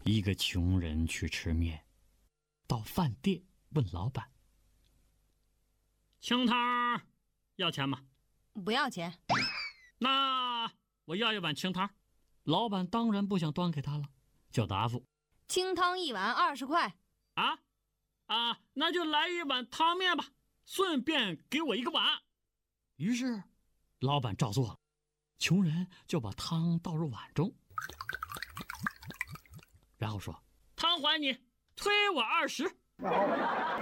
一个穷人去吃面，到饭店问老板：“清汤要钱吗？”“ 不要钱。”“ 那我要一碗清汤。”老板当然不想端给他了，就答复：“ 清汤一碗20块。”“ 那就来一碗汤面吧，顺便给我一个碗。”于是老板照做了，穷人就把汤倒入碗中，然后说：“汤还你，推我20。”